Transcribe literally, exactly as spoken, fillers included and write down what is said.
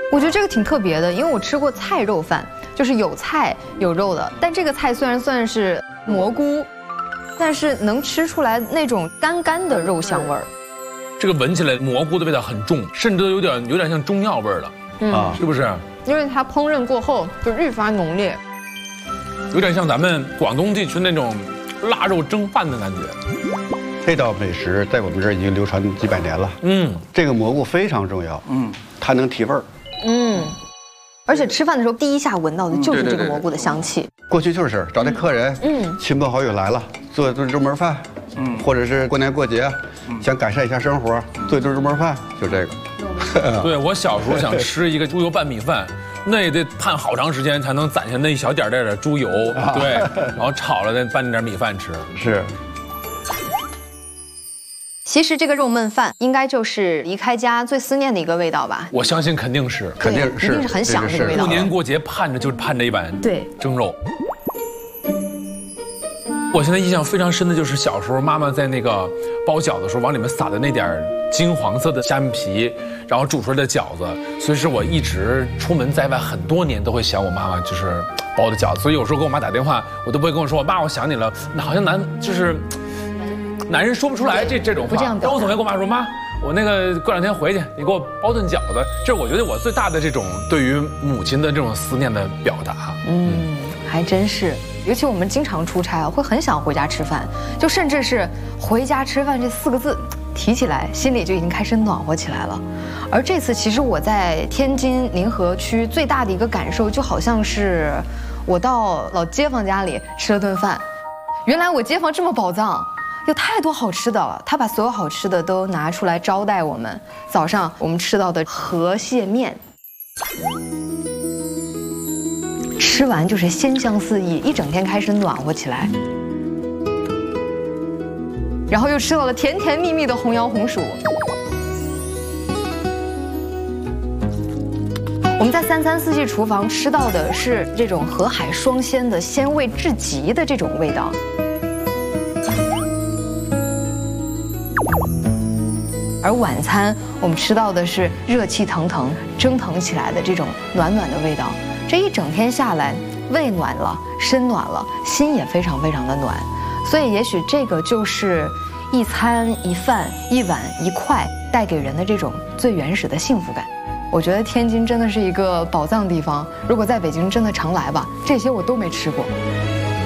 我觉得这个挺特别的，因为我吃过菜肉饭，就是有菜有肉的，但这个菜虽然算是蘑菇，但是能吃出来那种干干的肉香味儿。 这个闻起来蘑菇的味道很重，甚至都有点有点像中药味儿了，嗯，是不是？ 因为它烹饪过后就愈发浓烈， 有点像咱们广东地区那种腊肉蒸饭的感觉。 这道美食在我们这儿已经流传几百年了。嗯，这个蘑菇非常重要。嗯，它能提味儿。嗯， 而且吃饭的时候第一下闻到的就是这个蘑菇的香气。 过去就是招待客人，嗯，亲朋好友来了，做顿肉焖饭，嗯，或者是过年过节，想改善一下生活，做一顿肉焖饭，就这个。 对，我小时候想吃一个猪油拌米饭。那也得盼好长时间才能攒下那一小点点的猪油，对，然后炒了再拌点米饭吃。 是。 其实这个肉焖饭应该就是离开家最思念的一个味道吧？ 我相信肯定是， 肯定是， 一定是很想这个味道。 过年过节盼着就是盼着一碗对蒸肉。我现在印象非常深的就是小时候妈妈在那个包饺子的时候往里面撒的那点金黄色的虾米皮，然后煮出来的饺子，所以是我一直出门在外很多年都会想我妈妈就是包的饺子，所以有时候给我妈打电话，我都不会跟我说妈我想你了，那好像男就是男人说不出来这这种话，但我总会跟我妈说妈，我那个过两天回去，你给我包顿饺子，这是我觉得我最大的这种对于母亲的这种思念的表达。 嗯，还真是。尤其我们经常出差啊，会很想回家吃饭，就甚至是回家吃饭这四个字提起来，心里就已经开始暖和起来了。而这次其实我在天津临河区最大的一个感受，就好像是我到老街坊家里吃了顿饭，原来我街坊这么宝藏，有太多好吃的了，他把所有好吃的都拿出来招待我们。早上我们吃到的河蟹面，吃完就是鲜香四溢，一整天开始暖和起来。然后又吃到了甜甜蜜蜜的红腰红薯。我们在三餐四季厨房吃到的是这种河海双鲜的鲜味至极的这种味道。而晚餐我们吃到的是热气腾腾、蒸腾起来的这种暖暖的味道。这一整天下来，胃暖了，身暖了，心也非常非常的暖。所以也许这个就是一餐一饭一碗一块带给人的这种最原始的幸福感。我觉得天津真的是一个宝藏地方，如果在北京真的常来吧，这些我都没吃过。